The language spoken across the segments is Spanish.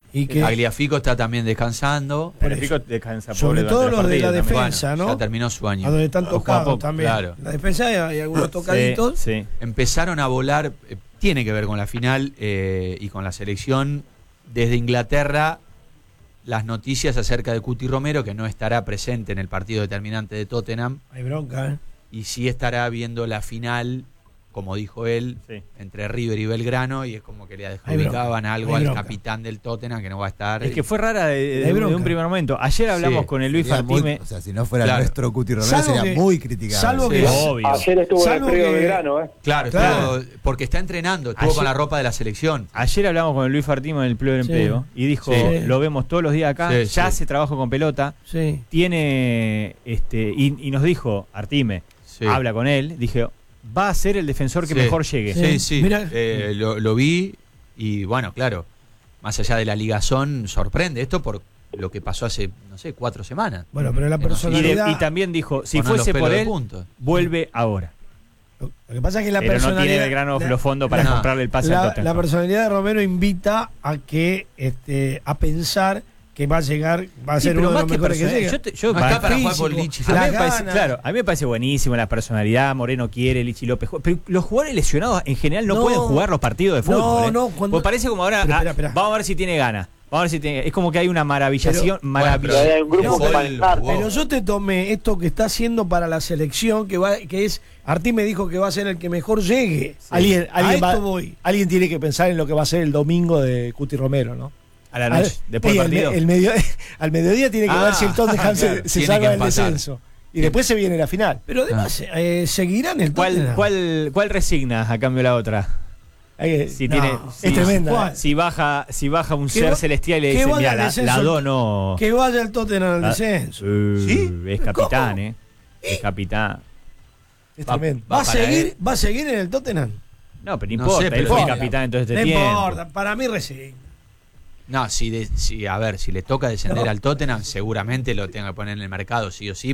Y que Tagliafico está también descansando. Tagliafico descansa sobre todo los de la también. defensa, Bueno, ¿no? ya terminó su año. A donde están tocados también. Claro. En la defensa hay algunos tocaditos. Sí. Empezaron a volar, tiene que ver con la final y con la selección. Desde Inglaterra, las noticias acerca de Cuti Romero, que no estará presente en el partido determinante de Tottenham. Hay bronca, Y sí estará viendo la final, como dijo él, entre River y Belgrano, y es como que le adjudicaban algo al capitán del Tottenham que no va a estar. Es que fue rara de un primer momento. Ayer hablamos con el Luis Fartime. O sea, si no fuera nuestro Cuti Romero sería muy criticado. Salvo que obvio. Ayer estuvo en el predio de Belgrano, Claro. Porque está entrenando, estuvo con la ropa de la selección. Ayer hablamos con el Luis Fartime en el Pleno de Empleo y dijo, lo vemos todos los días acá, ya hace trabajo con pelota, tiene y nos dijo, Artime, habla con él, dije, va a ser el defensor que mejor llegue. Sí. Lo vi y bueno, claro, más allá de la ligazón, sorprende esto por lo que pasó hace, 4 semanas. Bueno, pero la personalidad... Y también dijo, si fuese por él, vuelve ahora. Lo que pasa es que la pero personalidad... no tiene Belgrano los fondos para comprarle el pase al Tottenham. La personalidad de Romero invita a que a pensar que va a llegar, va a ser uno de los mejores que llega. Acá para jugar con Lichi. A mí me parece buenísimo la personalidad. Moreno quiere, Lichi López. Pero los jugadores lesionados en general no pueden jugar los partidos de fútbol. Pues parece como ahora, vamos a ver si tiene ganas. Vamos a ver si tiene, es como que hay una maravillación. Pero yo te tomé esto que está haciendo para la selección, que es, Artí me dijo que va a ser el que mejor llegue. Alguien tiene que pensar en lo que va a ser el domingo de Cuti Romero, ¿no? A la noche, después del partido. Al mediodía tiene que ver si el Tottenham se salva del descenso. Y después se viene la final. Pero además, seguirán el Tottenham. ¿Cuál resignas a cambio de la otra? Es tremenda. Si baja un ser celestial y le dice, mira, la dono. Que vaya el Tottenham al descenso. Es capitán, Es capitán. Es tremendo. ¿Va a seguir en el Tottenham? No, pero no importa, él fue capitán en todo este tiempo. No importa, para mí resigna. No, si le toca descender al Tottenham, seguramente lo tenga que poner en el mercado, sí o sí,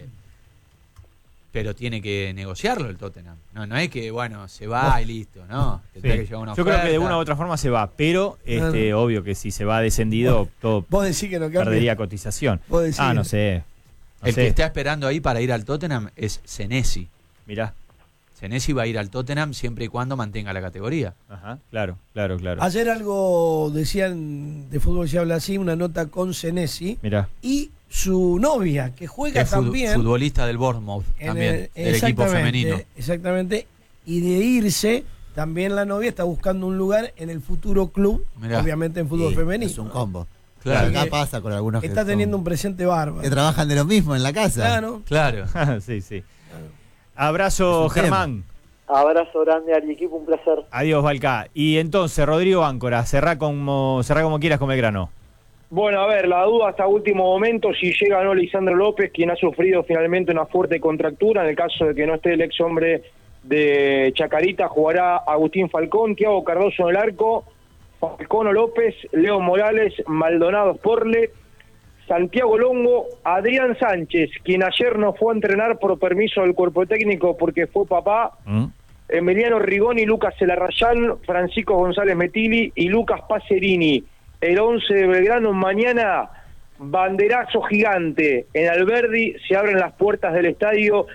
pero tiene que negociarlo el Tottenham. No es que, se va y listo, ¿no? Yo creo que de una u otra forma se va, pero obvio que si se va descendido, todo ¿Vos decís que no perdería cotización. No sé. Que está esperando ahí para ir al Tottenham es Senesi. Mirá. Senesi va a ir al Tottenham siempre y cuando mantenga la categoría. Ajá, claro. Ayer algo decían de fútbol se habla así, una nota con Senesi. Mirá. Y su novia, que juega es también. Futbolista del Bournemouth, también, del equipo femenino. Exactamente. Y de irse, también la novia está buscando un lugar en el futuro club, obviamente en fútbol femenino. Es un combo. Claro. Acá pasa con algunos que está teniendo un presente bárbaro. Que trabajan de lo mismo en la casa. Claro. Sí. Abrazo, Germán. Abrazo grande al equipo, un placer. Adiós, Valca. Y entonces, Rodrigo Áncora, cerrá como quieras con Belgrano. Bueno, a ver, la duda hasta último momento si llega o no Lisandro López, quien ha sufrido finalmente una fuerte contractura. En el caso de que no esté el ex hombre de Chacarita, jugará Agustín Falcón, Thiago Cardoso en el arco, Falcón o López, Leo Morales, Maldonado Sporle, Santiago Longo, Adrián Sánchez, quien ayer no fue a entrenar por permiso del cuerpo técnico porque fue papá, Emiliano Rigoni, Lucas Celarrayán, Francisco González Metili y Lucas Pacerini. El 11 de Belgrano mañana, banderazo gigante en Alberdi, se abren las puertas del estadio,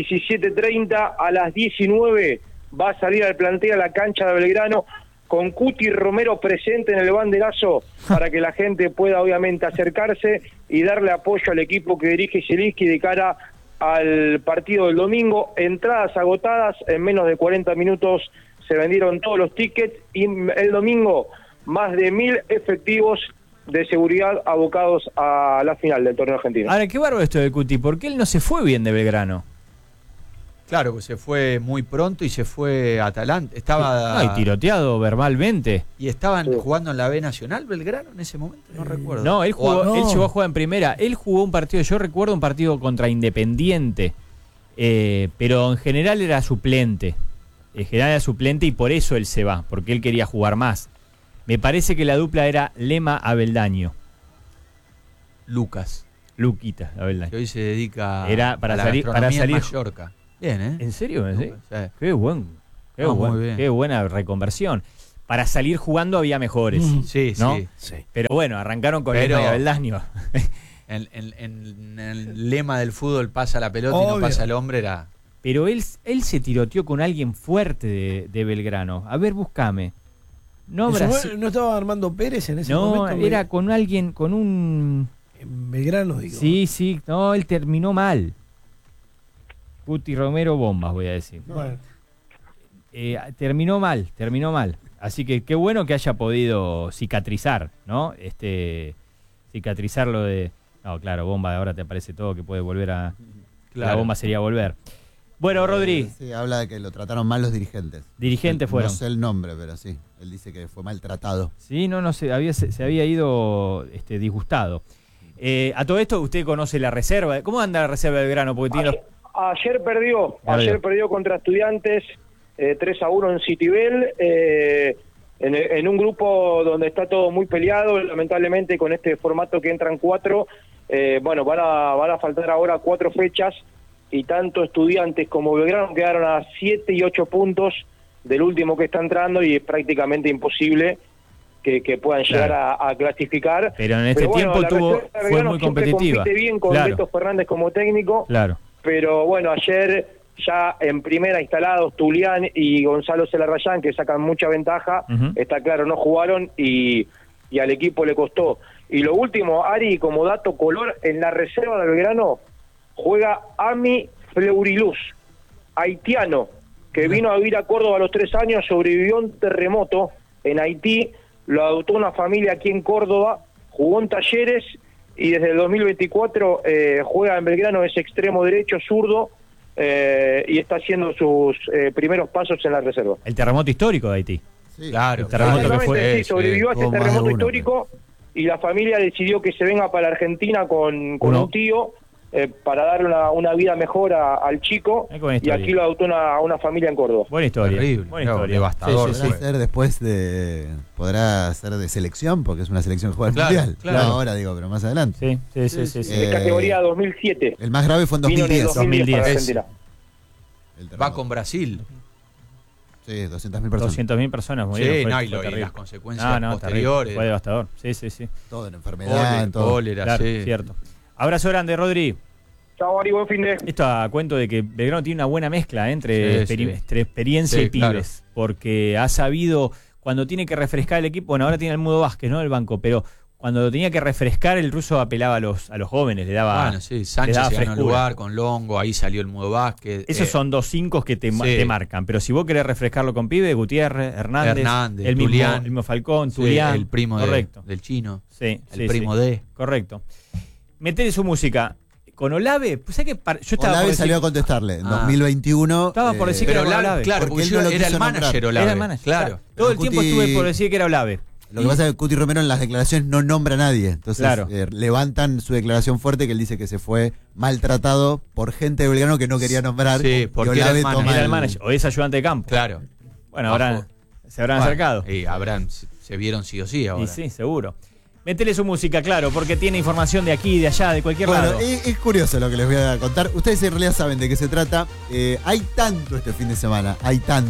17:30, a las 19 va a salir al plantel a la cancha de Belgrano, con Cuti Romero presente en el banderazo para que la gente pueda obviamente acercarse y darle apoyo al equipo que dirige Zielinski de cara al partido del domingo. Entradas agotadas, en menos de 40 minutos se vendieron todos los tickets y el domingo más de 1.000 efectivos de seguridad abocados a la final del torneo argentino. Ahora, qué bárbaro esto de Cuti, ¿por qué él no se fue bien de Belgrano? Claro, pues se fue muy pronto y se fue a Atalanta. Estaba y tiroteado verbalmente. ¿Y estaban jugando en la B Nacional Belgrano en ese momento? No recuerdo. No, él llegó a jugar en primera. Él jugó un partido, yo recuerdo un partido contra Independiente, pero en general era suplente. Y por eso él se va, porque él quería jugar más. Me parece que la dupla era Lema Abeldaño. Luquita Abeldaño. Que hoy se dedica a la gastronomía en Mallorca. Bien, ¿eh? ¿En serio? ¿Sí? Sí. Qué buena reconversión. para salir jugando había mejores. Sí, ¿no? sí. Pero bueno, arrancaron con el Abeldaño. En el lema del fútbol, pasa la pelota y no pasa el hombre, era... Pero él se tiroteó con alguien fuerte de Belgrano. A ver, búscame. ¿No estaba Armando Pérez en ese momento? No, era con alguien, con un... En Belgrano, digo. Sí, no, él terminó mal. Cuti Romero Bombas, voy a decir. Bueno. Terminó mal. Así que qué bueno que haya podido cicatrizar, ¿no? Cicatrizar lo de... No, claro, Bomba, ahora te aparece todo, que puede volver a... Claro. La bomba sería volver. Bueno, Rodri. Sí, habla de que lo trataron mal los dirigentes. Dirigentes fueron. No sé el nombre, pero sí. Él dice que fue maltratado. Sí, se había ido disgustado. A todo esto, usted conoce la reserva. ¿Cómo anda la reserva del Grano? Porque ayer perdió contra Estudiantes 3-1 en Citibel. En un grupo donde está todo muy peleado, lamentablemente con este formato que entran 4, van a faltar ahora 4 fechas y tanto Estudiantes como Belgrano quedaron a 7 y 8 puntos del último que está entrando y es prácticamente imposible que puedan llegar a clasificar. Pero en este tiempo fue muy competitiva. Compite bien con Beto Fernández como técnico, pero bueno, ayer ya en primera instalados Tulián y Gonzalo Celarrayán, que sacan mucha ventaja, está claro, no jugaron y al equipo le costó. Y lo último, Ari, como dato color, en la reserva del Belgrano juega Ami Fleuriluz, haitiano, que vino a vivir a Córdoba a los 3 años, sobrevivió a un terremoto en Haití, lo adoptó una familia aquí en Córdoba, jugó en Talleres y desde el 2024 juega en Belgrano, es extremo derecho, zurdo, y está haciendo sus primeros pasos en la reserva. El terremoto histórico de Haití. Sí, claro. El terremoto que fue. Sí, sobrevivió a este terremoto histórico y la familia decidió que se venga para la Argentina con un tío para darle una vida mejor al chico, y aquí lo adoptó una familia en Córdoba. Buena historia. Terrible, buena historia. Devastador. Podrá ser de selección, porque es una selección que juega el Mundial. Claro. No ahora, pero más adelante. Sí. De categoría 2007. El más grave fue en 2010. 2010. Va con Brasil. Sí, 200.000 personas. 200.000 personas murieron. Sí, y las consecuencias posteriores. Fue devastador. Sí. Todo en enfermedad, todo. Cólera, claro, cierto. Abrazo grande, Rodri. Chao, Ari, buen fin de... Esto a cuento de que Belgrano tiene una buena mezcla entre experiencia y pibes, porque ha sabido, cuando tiene que refrescar el equipo, bueno, ahora tiene el Mudo Vázquez, ¿no? El banco, pero cuando tenía que refrescar, el ruso apelaba a los jóvenes, le daba. Bueno, sí, Sánchez se ganó el lugar con Longo, ahí salió el Mudo Vázquez. Esos son 2 5 que te marcan, pero si vos querés refrescarlo con pibe, Gutiérrez, Hernández el mismo Falcón, Tulián, el primo del chino, el primo de. Correcto. Metele su música. Con Olave, pues que yo estaba Olave salió a contestarle en 2021. Estaba por decir que era Olave. Claro, porque yo era el manager Olave. Era el manager, claro. Todo el tiempo estuve por decir que era Olave. Lo que pasa es que Cuti Romero en las declaraciones no nombra a nadie. Entonces levantan su declaración fuerte, que él dice que se fue maltratado por gente de Belgrano que no quería nombrar. Sí, porque era el manager o es ayudante de campo. Claro. Bueno, ahora se habrán acercado. Y se vieron sí o sí ahora. Y sí, seguro. Métele su música, claro, porque tiene información de aquí, de allá, de cualquier lado. Bueno, es curioso lo que les voy a contar. Ustedes en realidad saben de qué se trata. Hay tanto este fin de semana,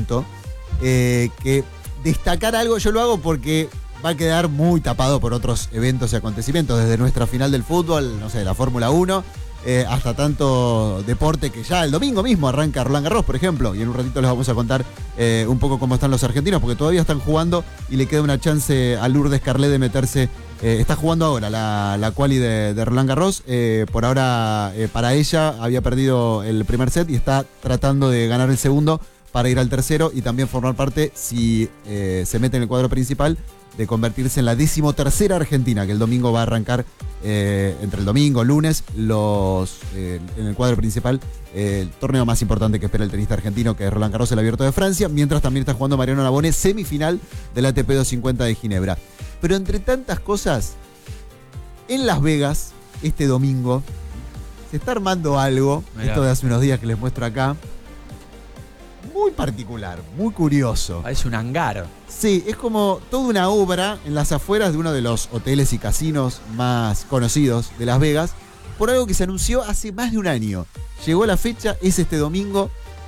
que destacar algo, yo lo hago porque va a quedar muy tapado por otros eventos y acontecimientos, desde nuestra final del fútbol, no sé, la Fórmula 1, hasta tanto deporte que ya el domingo mismo arranca Roland Garros, por ejemplo, y en un ratito les vamos a contar un poco cómo están los argentinos, porque todavía están jugando y le queda una chance a Lourdes Carlet de meterse. Está jugando ahora la quali de Roland Garros. Por ahora, para ella, había perdido el primer set y está tratando de ganar el segundo para ir al tercero y también formar parte, si se mete en el cuadro principal, de convertirse en la 13ª argentina, que el domingo va a arrancar, entre el domingo, lunes, en el cuadro principal, el torneo más importante que espera el tenista argentino, que es Roland Garros, el Abierto de Francia, mientras también está jugando Mariano Navone, semifinal del ATP 250 de Ginebra. Pero entre tantas cosas, en Las Vegas, este domingo, se está armando algo, esto de hace unos días que les muestro acá, muy particular, muy curioso. Es un hangar. Sí, es como toda una obra en las afueras de uno de los hoteles y casinos más conocidos de Las Vegas, por algo que se anunció hace más de un año. Llegó la fecha, es este domingo,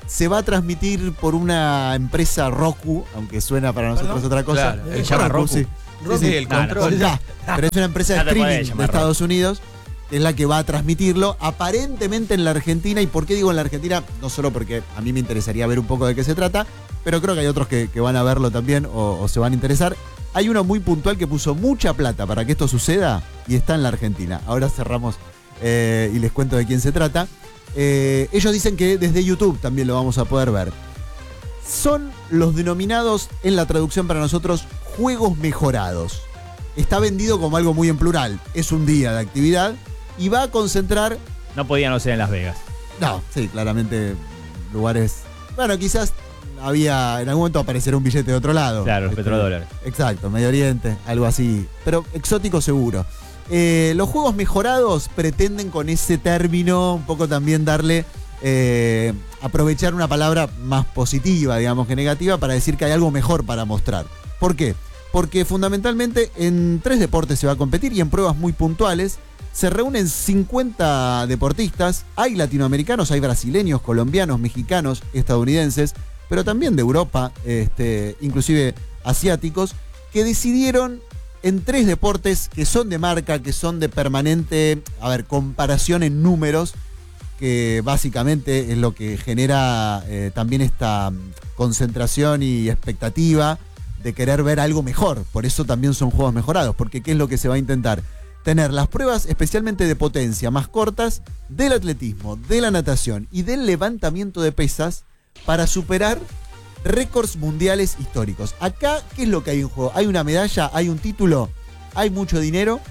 Se va a transmitir por una empresa Roku, aunque suena para nosotros otra cosa. Claro, el llama Roku. Sí. Sí, el control. Pero es una empresa de No te podés streaming de llamar Estados Unidos, que es la que va a transmitirlo, aparentemente en la Argentina. ¿Y por qué digo en la Argentina? No solo porque a mí me interesaría ver un poco de qué se trata, pero creo que hay otros que van a verlo también o se van a interesar. Hay uno muy puntual que puso mucha plata para que esto suceda y está en la Argentina. Ahora cerramos y les cuento de quién se trata. Ellos dicen que desde YouTube también lo vamos a poder ver. Son los denominados en la traducción para nosotros juegos mejorados. Está vendido como algo muy en plural. Es un día de actividad y va a concentrar... No podía no ser en Las Vegas. No, sí, claramente lugares... Bueno, quizás había... En algún momento aparecerá un billete de otro lado. Claro, los petrodólares. Exacto, Medio Oriente, algo así. Pero exótico seguro. Los juegos mejorados pretenden con ese término un poco también darle... aprovechar una palabra más positiva, digamos, que negativa, para decir que hay algo mejor para mostrar. ¿Por qué? Porque fundamentalmente en 3 deportes se va a competir y en pruebas muy puntuales. Se reúnen 50 deportistas, hay latinoamericanos, hay brasileños, colombianos, mexicanos, estadounidenses, pero también de Europa, inclusive asiáticos, que decidieron en 3 deportes que son de marca, que son de permanente, comparación en números, que básicamente es lo que genera también esta concentración y expectativa de querer ver algo mejor. Por eso también son juegos mejorados, porque ¿qué es lo que se va a intentar? Tener las pruebas especialmente de potencia más cortas del atletismo, de la natación y del levantamiento de pesas para superar récords mundiales históricos. Acá, ¿qué es lo que hay en juego? Hay una medalla, hay un título, hay mucho dinero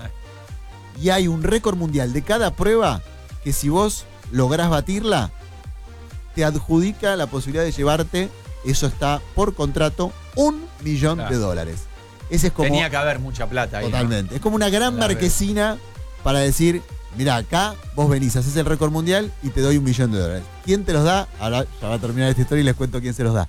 y hay un récord mundial de cada prueba que si vos lográs batirla, te adjudica la posibilidad de llevarte, eso está por contrato, $1 millón. Ese es como, tenía que haber mucha plata ahí. Totalmente. ¿No? Es como una gran marquesina para decir, mira, acá vos venís, haces el récord mundial y te doy $1 millón. ¿Quién te los da? Ahora ya va a terminar esta historia y les cuento quién se los da.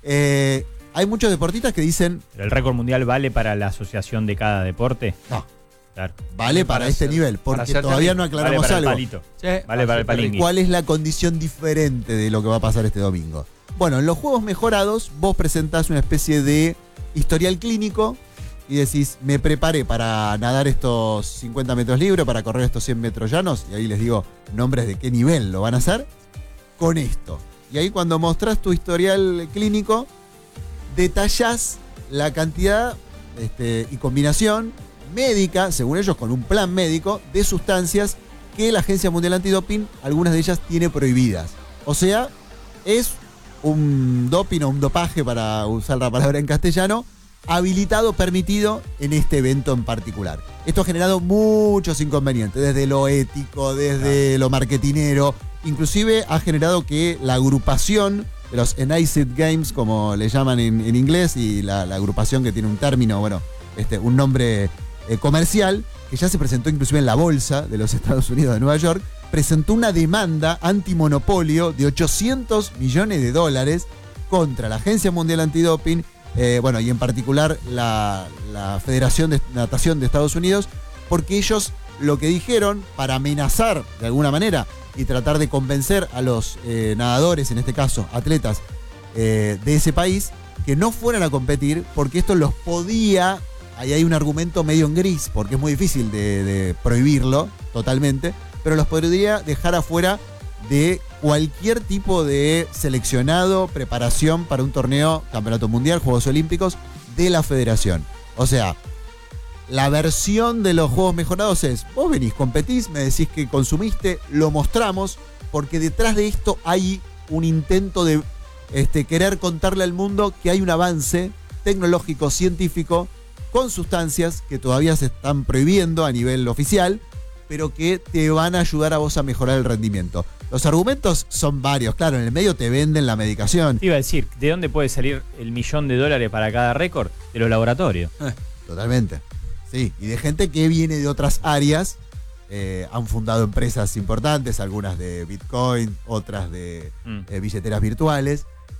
Hay muchos deportistas que dicen... ¿Pero el récord mundial vale para la asociación de cada deporte? No. Claro. Vale para este nivel, porque todavía no aclaramos vale para algo. El palito. Sí, vale para el palingui. ¿Cuál es la condición diferente de lo que va a pasar este domingo? Bueno, en los juegos mejorados vos presentás una especie de historial clínico y decís, me preparé para nadar estos 50 metros libres, para correr estos 100 metros llanos, y ahí les digo nombres de qué nivel lo van a hacer, con esto. Y ahí cuando mostrás tu historial clínico, detallás la cantidad y combinación médica, según ellos con un plan médico, de sustancias que la Agencia Mundial Antidoping, algunas de ellas tiene prohibidas. O sea, es un doping o un dopaje, para usar la palabra en castellano, habilitado, permitido en este evento en particular. Esto ha generado muchos inconvenientes, desde lo ético, desde lo marketinero, inclusive ha generado que la agrupación de los Enacted Games, como le llaman en inglés, y la agrupación que tiene un término, un nombre comercial, que ya se presentó inclusive en la bolsa de los Estados Unidos de Nueva York, presentó una demanda antimonopolio de $800 millones contra la Agencia Mundial Antidoping, y en particular la Federación de Natación de Estados Unidos, porque ellos lo que dijeron, para amenazar de alguna manera y tratar de convencer a los nadadores, en este caso atletas de ese país, que no fueran a competir, porque esto los podía... Ahí hay un argumento medio en gris, porque es muy difícil de prohibirlo totalmente, pero los podría dejar afuera de cualquier tipo de seleccionado, preparación para un torneo, campeonato mundial, Juegos Olímpicos, de la federación. O sea, la versión de los juegos mejorados es, vos venís, competís, me decís que consumiste, lo mostramos, porque detrás de esto hay un intento de querer contarle al mundo que hay un avance tecnológico, científico, con sustancias que todavía se están prohibiendo a nivel oficial, pero que te van a ayudar a vos a mejorar el rendimiento. Los argumentos son varios, claro, en el medio te venden la medicación. Te iba a decir, ¿de dónde puede salir $1 millón para cada récord? De los laboratorios. Totalmente. Sí, y de gente que viene de otras áreas, han fundado empresas importantes, algunas de Bitcoin, otras de billeteras virtuales,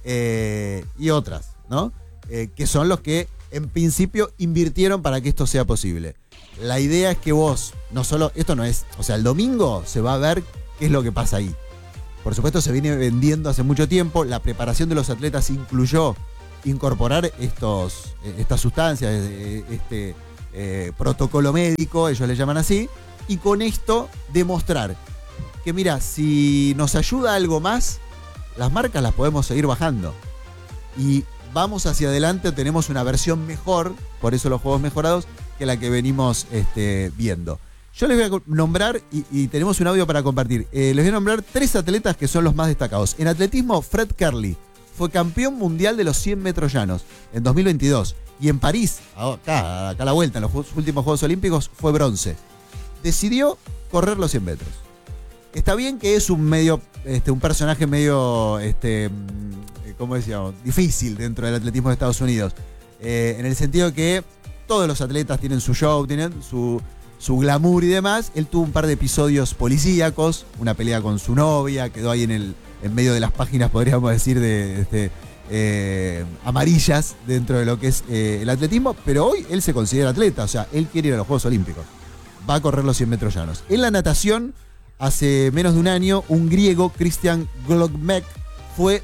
y otras, ¿no? Que son los que en principio invirtieron para que esto sea posible. La idea es que vos, no solo, esto no es, o sea, el domingo se va a ver qué es lo que pasa ahí. por supuesto se viene vendiendo hace mucho tiempo. La preparación de los atletas incluyó incorporar estas sustancias, este protocolo médico, ellos le llaman así, y con esto demostrar que mira, si nos ayuda algo más, las marcas las podemos seguir bajando. Y vamos hacia adelante, tenemos una versión mejor, por eso los juegos mejorados, que la que venimos viendo. Yo les voy a nombrar, y tenemos un audio para compartir, les voy a nombrar 3 atletas que son los más destacados. En atletismo, Fred Kerley fue campeón mundial de los 100 metros llanos en 2022. Y en París, acá a la vuelta, en los últimos Juegos Olímpicos, fue bronce. Decidió correr los 100 metros. Está bien que es un personaje medio, ¿cómo decíamos? Difícil dentro del atletismo de Estados Unidos. En el sentido que todos los atletas tienen su show, tienen su glamour y demás. Él tuvo un par de episodios policíacos, una pelea con su novia, quedó ahí en medio de las páginas, podríamos decir, amarillas dentro de lo que es el atletismo, pero hoy él se considera atleta, o sea, él quiere ir a los Juegos Olímpicos. Va a correr los 100 metros llanos. En la natación, hace menos de un año, un griego, Christian Glogmek, fue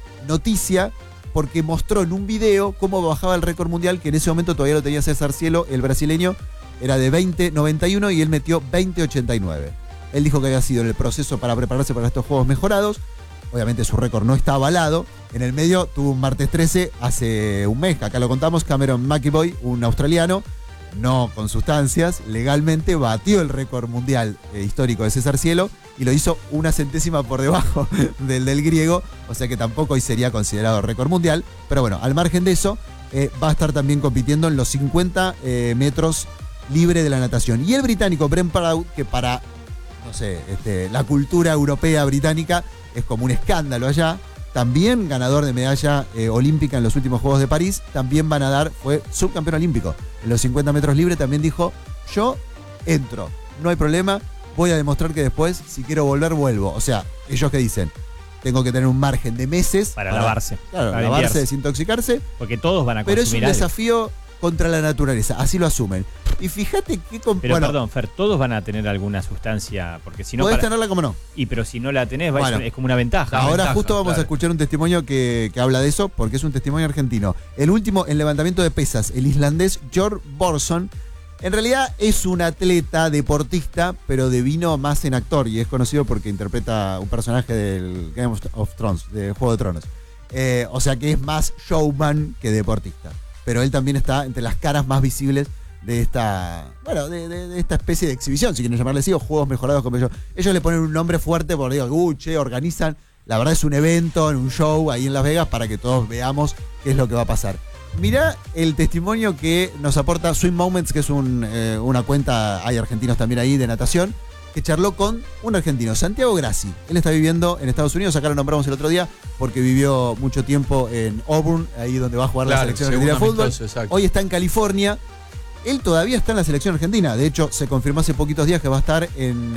noticia porque mostró en un video cómo bajaba el récord mundial, que en ese momento todavía lo tenía César Cielo, el brasileño, era de 20.91 y él metió 20.89. Él dijo que había sido en el proceso para prepararse para estos juegos mejorados. Obviamente su récord no está avalado. En el medio tuvo un martes 13 hace un mes, acá lo contamos, Cameron McEvoy, un australiano, no con sustancias, legalmente batió el récord mundial histórico de César Cielo y lo hizo 1 centésima por debajo del griego, o sea que tampoco hoy sería considerado récord mundial. Pero bueno, al margen de eso, va a estar también compitiendo en los 50 metros libre de la natación. Y el británico Brent Proud, que para, no sé, la cultura europea británica es como un escándalo allá, también ganador de medalla olímpica en los últimos Juegos de París, también va a nadar, fue subcampeón olímpico en los 50 metros libre, también dijo, yo entro, no hay problema, voy a demostrar que después, si quiero volver, vuelvo. O sea, ellos que dicen, tengo que tener un margen de meses para lavarse. Claro, para lavarse, desintoxicarse. Porque todos van a consumir. Pero es un desafío contra la naturaleza, así lo asumen. Y fíjate que... Pero bueno, perdón, Fer, todos van a tener alguna sustancia, porque si no... Podés tenerla como no. Pero si no la tenés, es como una ventaja. Ahora justo vamos a escuchar un testimonio que habla de eso, porque es un testimonio argentino. El último en levantamiento de pesas, el islandés Björn Borson, en realidad es un atleta, deportista, pero devino más en actor, y es conocido porque interpreta un personaje del Game of Thrones, de Juego de Tronos. O sea que es más showman que deportista. Pero él también está entre las caras más visibles de esta, bueno, de esta especie de exhibición, si quieren llamarle así, o juegos mejorados como ellos. Ellos le ponen un nombre fuerte porque digo, organizan, la verdad es un evento, en un show ahí en Las Vegas para que todos veamos qué es lo que va a pasar. Mirá el testimonio que nos aporta Swim Moments, que es una cuenta, hay argentinos también ahí de natación, que charló con un argentino, Santiago Grassi. Él está viviendo en Estados Unidos, acá lo nombramos el otro día, porque vivió mucho tiempo en Auburn, ahí donde va a jugar la selección argentina de fútbol. Hoy está en California. Él todavía está en la selección argentina. De hecho, se confirmó hace poquitos días que va a estar en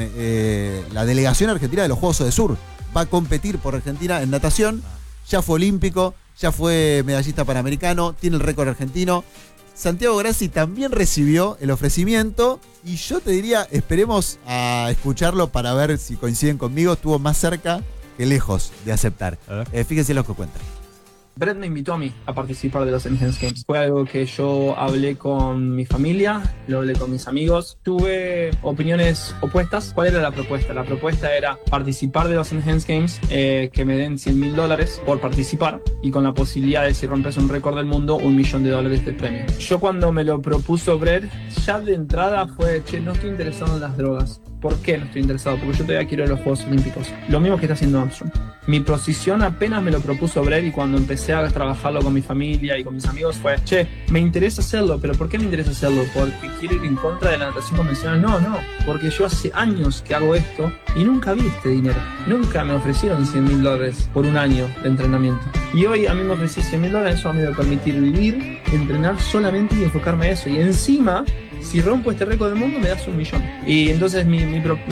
la delegación argentina de los Juegos de Sur. Va a competir por Argentina en natación. Ya fue olímpico, ya fue medallista panamericano, tiene el récord argentino. Santiago Grassi también recibió el ofrecimiento y yo te diría, esperemos a escucharlo para ver si coinciden conmigo. Estuvo más cerca que lejos de aceptar. Fíjense lo que cuenta. Brett me invitó a mí a participar de los Enhanced Games. Fue algo que yo hablé con mi familia, lo hablé con mis amigos. Tuve opiniones opuestas. ¿Cuál era la propuesta? La propuesta era participar de los Enhanced Games, que me den $100,000 por participar y con la posibilidad de, si rompes un récord del mundo, $1,000,000 de premio. Yo cuando me lo propuso Brett, ya de entrada fue, no estoy interesado en las drogas. ¿Por qué no estoy interesado? Porque yo todavía quiero ir a los Juegos Olímpicos. Lo mismo que está haciendo Armstrong. Mi posición apenas me lo propuso Brett y cuando empecé a trabajarlo con mi familia y con mis amigos fue, me interesa hacerlo, pero ¿por qué me interesa hacerlo? ¿Porque quiero ir en contra de la natación convencional? No, porque yo hace años que hago esto y nunca vi este dinero. Nunca me ofrecieron $100,000 por un año de entrenamiento. Y hoy a mí me ofrecí $100,000, eso me va a permitir vivir, entrenar solamente y enfocarme a eso. Y encima, si rompo este récord del mundo, me das $1,000,000. Y entonces mi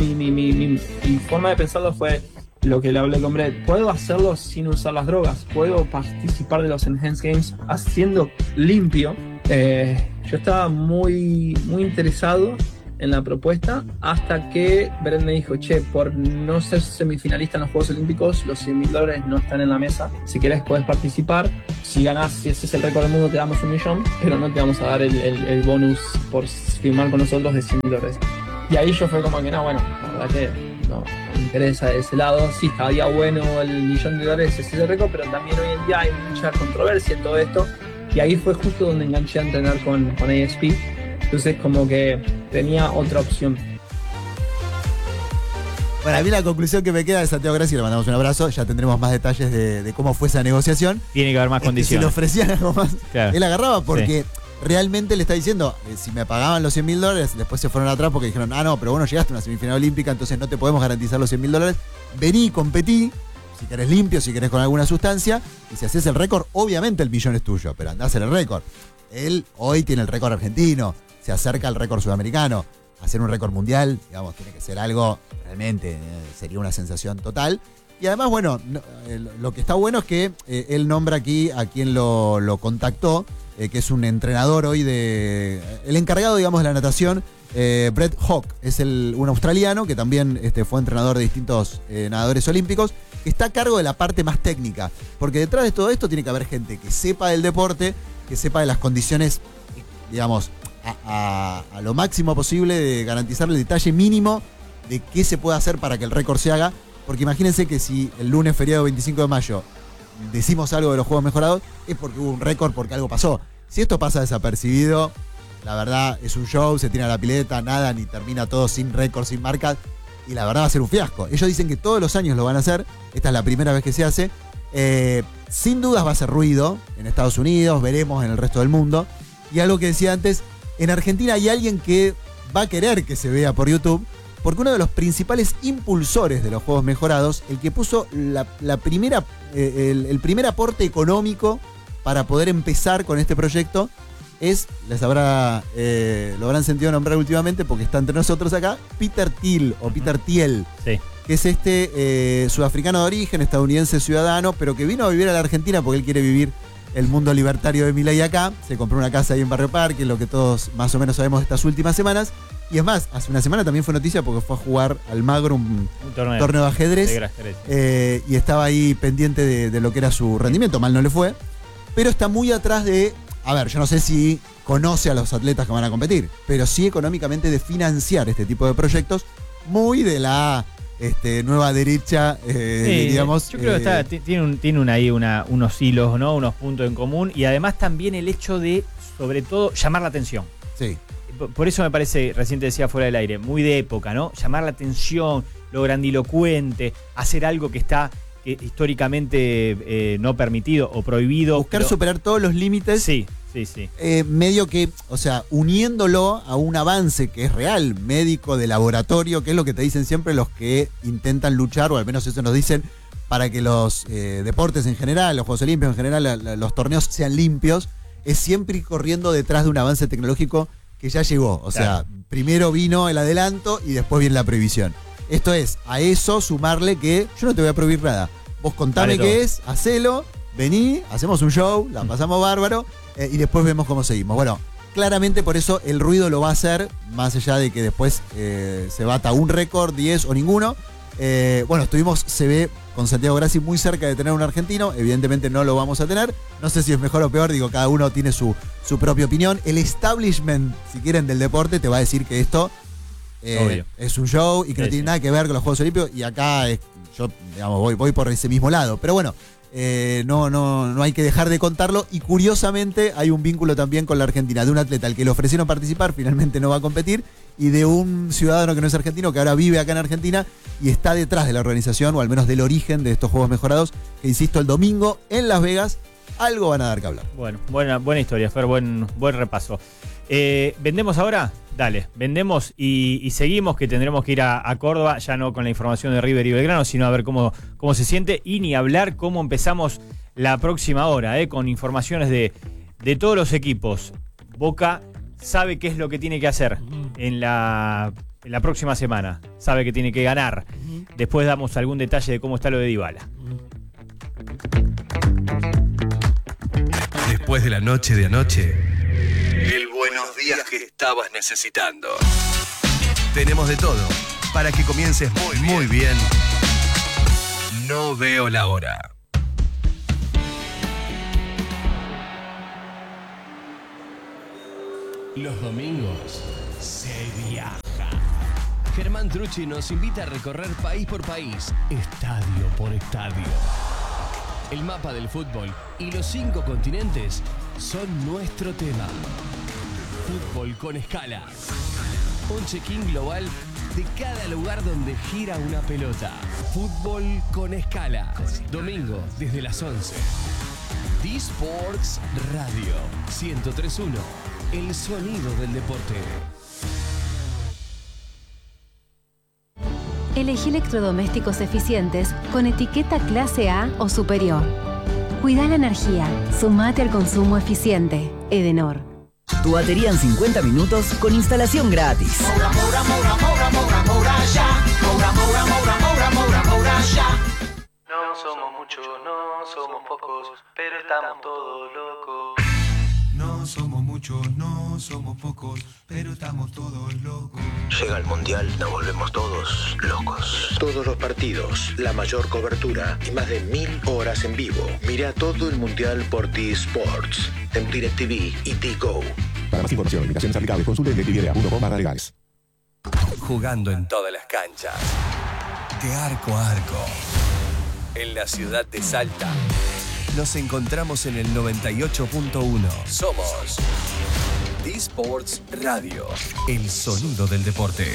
forma de pensarlo fue lo que le hablé con Brett. Puedo hacerlo sin usar las drogas. Puedo participar de los Enhanced Games haciendo limpio. Yo estaba muy interesado en la propuesta hasta que Brett me dijo, che, por no ser semifinalista en los Juegos Olímpicos, los $100.000 no están en la mesa. Si querés podés participar. Si ganás, si ese es el récord del mundo, te damos $1 millón, pero no te vamos a dar el bonus por firmar con nosotros de $100.000. Y ahí yo fue como que no, bueno, la verdad que no me interesa de ese lado. Sí, estaría bueno el $1 millón, ese es el récord, pero también hoy en día hay mucha controversia en todo esto. Y ahí fue justo donde enganché a entrenar con ASP. Entonces como que tenía otra opción. Bueno, a mí la conclusión que me queda de Santiago Grassi, le mandamos un abrazo, ya tendremos más detalles de cómo fue esa negociación. Tiene que haber más condiciones. Si le ofrecían algo más, claro. Él agarraba porque realmente le está diciendo, si me pagaban los $100.000, después se fueron atrás porque dijeron, no, pero vos no llegaste a una semifinal olímpica, entonces no te podemos garantizar los $100.000. Vení, competí, si querés limpio, si querés con alguna sustancia, y si haces el récord, obviamente el millón es tuyo, pero andá a hacer el récord. Él hoy tiene el récord argentino, se acerca al récord sudamericano. Hacer un récord mundial, digamos, tiene que ser algo realmente, sería una sensación total. Y además, bueno, lo que está bueno es que él nombra aquí a quien lo contactó, que es un entrenador hoy el encargado, digamos, de la natación, Brett Hawke, es un australiano que también fue entrenador de distintos nadadores olímpicos, que está a cargo de la parte más técnica, porque detrás de todo esto tiene que haber gente que sepa del deporte, que sepa de las condiciones, digamos, a lo máximo posible de garantizar el detalle mínimo de qué se puede hacer para que el récord se haga, porque imagínense que si el lunes feriado 25 de mayo decimos algo de los Juegos Mejorados, es porque hubo un récord, porque algo pasó. Si esto pasa desapercibido, la verdad es un show, se tira la pileta, nada, ni termina todo sin récord, sin marcas, y la verdad va a ser un fiasco. Ellos dicen que todos los años lo van a hacer, esta es la primera vez que se hace, sin dudas va a hacer ruido en Estados Unidos, veremos en el resto del mundo, y algo que decía antes, en Argentina hay alguien que va a querer que se vea por YouTube, porque uno de los principales impulsores de los Juegos Mejorados, el que puso el primer aporte económico para poder empezar con este proyecto, lo habrán sentido nombrar últimamente porque está entre nosotros acá, Peter Thiel o Peter Thiel, sí, que es sudafricano de origen, estadounidense ciudadano, pero que vino a vivir a la Argentina porque él quiere vivir el mundo libertario de Milei acá. Se compró una casa ahí en Barrio Parque, lo que todos más o menos sabemos estas últimas semanas. Y es más, hace una semana también fue noticia porque fue a jugar al Magro, un torneo de ajedrez. Y estaba ahí pendiente de lo que era su rendimiento. Mal no le fue. Pero está muy atrás de... A ver, yo no sé si conoce a los atletas que van a competir, pero sí económicamente de financiar este tipo de proyectos, muy de la nueva derecha, digamos. Yo creo que tiene ahí unos hilos, ¿no? Unos puntos en común, y además también el hecho de, sobre todo, llamar la atención. Sí. Por eso me parece, recién te decía fuera del aire, muy de época, ¿no? Llamar la atención, lo grandilocuente, hacer algo que está históricamente no permitido o prohibido. Buscar superar todos los límites. Sí. Medio que, o sea, uniéndolo a un avance que es real, médico, de laboratorio, que es lo que te dicen siempre los que intentan luchar, o al menos eso nos dicen, para que los deportes en general, los Juegos Olímpicos en general, los torneos sean limpios, es siempre ir corriendo detrás de un avance tecnológico que ya llegó. O sea, primero vino el adelanto y después viene la prohibición. Esto es, a eso sumarle que yo no te voy a prohibir nada. Vos contame qué es, hacelo, vení, hacemos un show, la pasamos bárbaro, y después vemos cómo seguimos. Bueno, claramente por eso el ruido lo va a hacer, más allá de que después se bata un récord, 10 o ninguno. Bueno, se ve con Santiago Grassi muy cerca de tener un argentino, evidentemente no lo vamos a tener. No sé si es mejor o peor, digo, cada uno tiene su propia opinión. El establishment, si quieren, del deporte te va a decir que esto es un show y que no tiene nada que ver con los Juegos Olímpicos, y acá yo, digamos, voy por ese mismo lado. Pero bueno, no hay que dejar de contarlo, y curiosamente hay un vínculo también con la Argentina, de un atleta al que le ofrecieron participar, finalmente no va a competir, y de un ciudadano que no es argentino, que ahora vive acá en Argentina y está detrás de la organización, o al menos del origen de estos Juegos Mejorados, que insisto, el domingo en Las Vegas, algo van a dar que hablar. Bueno, buena historia, Fer, buen repaso. ¿Vendemos ahora? Dale, vendemos y seguimos, que tendremos que ir a Córdoba, ya no con la información de River y Belgrano, sino a ver cómo se siente, y ni hablar cómo empezamos la próxima hora, con informaciones de todos los equipos. Boca sabe qué es lo que tiene que hacer en la próxima semana, sabe que tiene que ganar. Después damos algún detalle de cómo está lo de Dybala. Después de la noche de anoche, el buenos días que estabas necesitando. Tenemos de todo para que comiences muy bien. No veo la hora. Los domingos se viaja. Germán Trucci nos invita a recorrer país por país, estadio por estadio. El mapa del fútbol y los 5 continentes son nuestro tema. Fútbol con escala. Un check-in global de cada lugar donde gira una pelota. Fútbol con escala. Domingo desde las 11. D-Sports Radio 103.1. El sonido del deporte. Elegí electrodomésticos eficientes con etiqueta clase A o superior. Cuida la energía. Sumate al consumo eficiente. Edenor. Tu batería en 50 minutos con instalación gratis. No somos muchos, no somos pocos, pero estamos todos locos. No somos muchos, no somos pocos, pero estamos todos locos. Llega el Mundial, nos volvemos todos locos. Todos los partidos, la mayor cobertura y más de 1000 horas en vivo. Mira todo el Mundial por T-Sports, en DirecTV y T-Go. Para más información, limitaciones aplicables, consulte en DirecTV.com/legales. Jugando en todas las canchas. De arco a arco. En la ciudad de Salta. Nos encontramos en el 98.1. Somos D-Sports Radio. El sonido del deporte.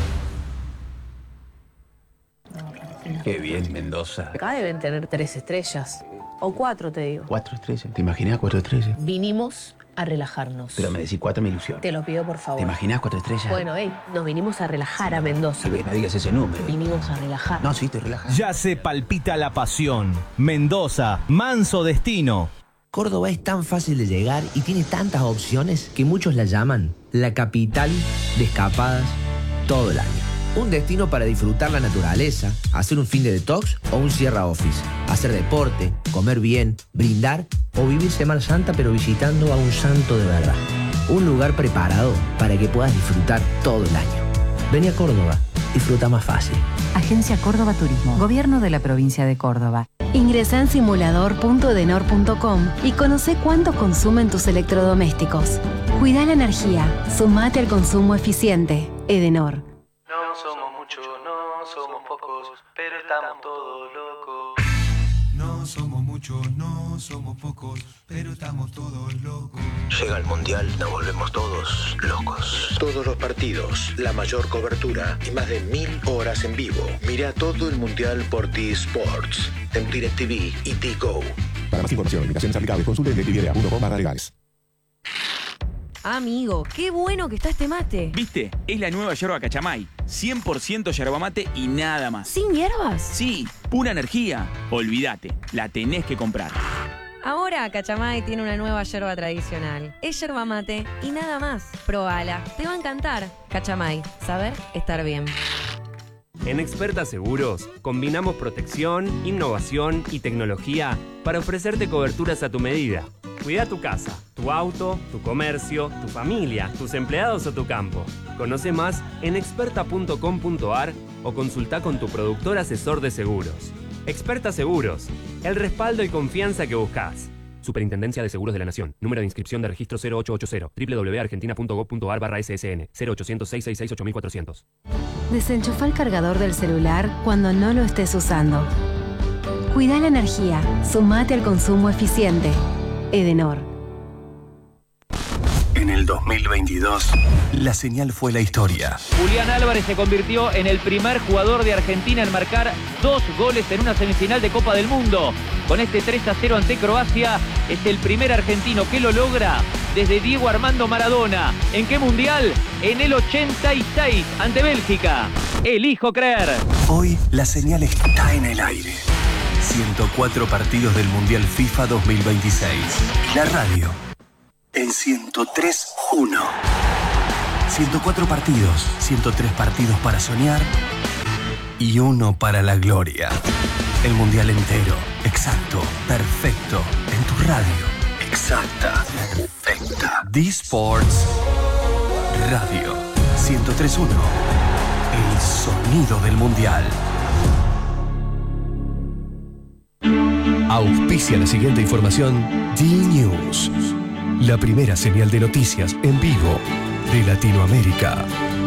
Qué bien, Mendoza. Acá deben tener 3 estrellas. O 4, te digo. 4 estrellas. ¿Te imaginas 4 estrellas? Vinimos a relajarnos. Pero me decís 4 me ilusiona. Te lo pido, por favor. ¿Te imaginas 4 estrellas? Bueno, nos vinimos a relajar a Mendoza. No digas ese número. Vinimos a relajar. No, sí, te relajas. Ya se palpita la pasión. Mendoza, manso destino. Córdoba es tan fácil de llegar y tiene tantas opciones que muchos la llaman la capital de escapadas todo el año. Un destino para disfrutar la naturaleza, hacer un fin de detox o un Sierra Office, hacer deporte, comer bien, brindar o vivir Semana Santa pero visitando a un santo de verdad. Un lugar preparado para que puedas disfrutar todo el año. Vení a Córdoba, disfruta más fácil. Agencia Córdoba Turismo, Gobierno de la Provincia de Córdoba. Ingresa en simulador.edenor.com y conoce cuánto consumen tus electrodomésticos. Cuida la energía. Sumate al consumo eficiente. Edenor. No somos muchos, no somos pocos, pero estamos todos locos. No somos muchos, no somos pocos, pero estamos todos locos. Llega el Mundial, nos volvemos todos locos. Todos los partidos, la mayor cobertura y más de 1000 horas en vivo. Mira todo el Mundial por T-Sports, en DirecTV y T-Go. Para más información, limitaciones aplicables, consulte en DirecTV.com/legales. Amigo, qué bueno que está este mate. ¿Viste? Es la nueva yerba Cachamay. 100% yerba mate y nada más. ¿Sin hierbas? Sí, pura energía. Olvídate, la tenés que comprar. Ahora Cachamay tiene una nueva yerba tradicional. Es yerba mate y nada más. Probala, te va a encantar. Cachamay, saber estar bien. En Experta Seguros combinamos protección, innovación y tecnología para ofrecerte coberturas a tu medida. Cuida tu casa, tu auto, tu comercio, tu familia, tus empleados o tu campo. Conoce más en experta.com.ar o consulta con tu productor asesor de seguros. Experta Seguros, el respaldo y confianza que buscas. Superintendencia de Seguros de la Nación. Número de inscripción de registro 0880. www.argentina.gov.ar/ssn 0800-666-8400. Desenchufa el cargador del celular cuando no lo estés usando. Cuida la energía. Sumate al consumo eficiente. Edenor. En el 2022, la señal fue la historia. Julián Álvarez se convirtió en el primer jugador de Argentina en marcar 2 goles en una semifinal de Copa del Mundo. Con este 3-0 ante Croacia, es el primer argentino que lo logra desde Diego Armando Maradona. ¿En qué mundial? En el 86 ante Bélgica. Elijo creer. Hoy la señal está en el aire. 104 partidos del Mundial FIFA 2026. La radio en 103.1. 104 partidos, 103 partidos para soñar y 1 para la gloria. El Mundial entero, exacto, perfecto, en tu radio. Exacta, perfecta. D-Sports Radio 103.1. El sonido del mundial. Auspicia la siguiente información D-News, la primera señal de noticias en vivo de Latinoamérica.